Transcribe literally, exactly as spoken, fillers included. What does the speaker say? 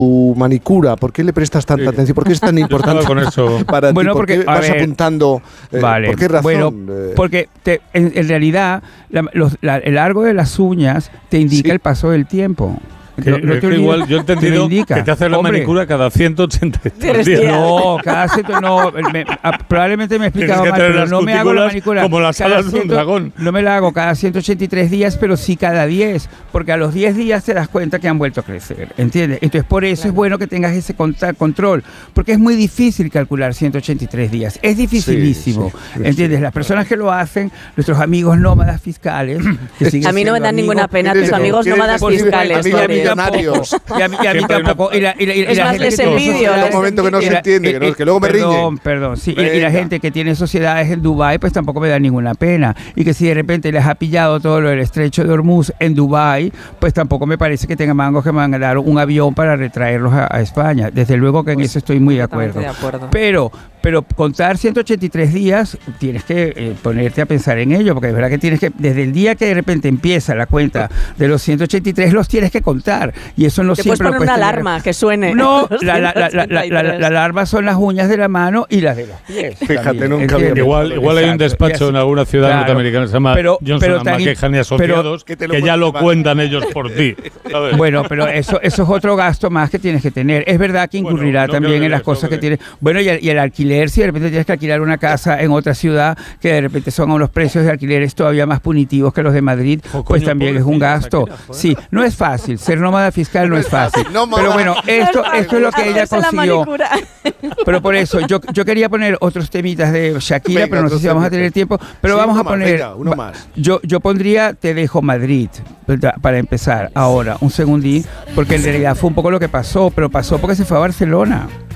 tu manicura? ¿Por qué le prestas tanta sí. atención? ¿Por qué es tan importante con eso. para ti? Bueno, ¿Por porque, qué vas ver, apuntando? Eh, vale, ¿Por qué razón? Bueno, porque te, en, en realidad la, los, la, el largo de las uñas te indica sí. el paso del tiempo. Que, no, no te que igual yo he entendido te que te haces la Hombre, manicura cada ciento ochenta días. No, cada ciento, no, me, a, probablemente me he explicado mal, pero no me hago la manicura como las alas de un dragón. No me la hago cada ciento ochenta y tres días, pero sí cada diez, porque a los diez días te das cuenta que han vuelto a crecer, ¿entiendes? Entonces por eso claro. es bueno que tengas ese control, porque es muy difícil calcular ciento ochenta y tres días, es dificilísimo, sí, sí, ¿entiendes? Sí, las personas que lo hacen, nuestros amigos nómadas fiscales, que a mí no me dan ninguna pena tus amigos nómadas fiscales. Millonarios. Y a mí, y a mí tampoco. Y la, y la, y es la más, gente les que envidio. Hay un momento que no se entiende, que, no, que luego me riñen. Perdón, perdón. Sí, y, y la gente que tiene sociedades en Dubái, pues tampoco me da ninguna pena. Y que si de repente les ha pillado todo lo del estrecho de Hormuz en Dubái, pues tampoco me parece que tengan mangos que me van a dar un avión para retraerlos a, a España. Desde luego que en pues, eso estoy muy de acuerdo. de acuerdo. Pero... Pero contar ciento ochenta y tres días, tienes que eh, ponerte a pensar en ello, porque es verdad que tienes que, desde el día que de repente empieza la cuenta de los ciento ochenta y tres, los tienes que contar. Y eso no Te siempre puedes poner lo una alarma tener. que suene. No, la, la, la, la, la, la, la alarma son las uñas de la mano y las de los pies. Fíjate, nunca había Igual, igual hay un despacho en alguna ciudad claro, norteamericana que se llama pero, Johnson pero and McKean y Asociados, que, que ya lo cuentan ellos por ti. ¿sabes? Bueno, pero eso, eso es otro gasto más que tienes que tener. Es verdad que incurrirá bueno, no también en las cosas que tienes. Bueno, y el, y el alquiler, si de repente tienes que alquilar una casa en otra ciudad que de repente son a unos precios de alquileres todavía más punitivos que los de Madrid, oh, pues coño, también es un gasto. Sí, no es fácil, ser nómada fiscal no es fácil. Pero bueno, esto, esto es lo que ella consiguió. Pero por eso, yo, yo quería poner otros temitas de Shakira, venga, pero no sé si vamos a tener tiempo. Pero sí, vamos a poner, venga, uno más. Yo, yo pondría Te dejo Madrid, para empezar. Ahora, un segundín, porque en realidad fue un poco lo que pasó, pero pasó porque se fue a Barcelona.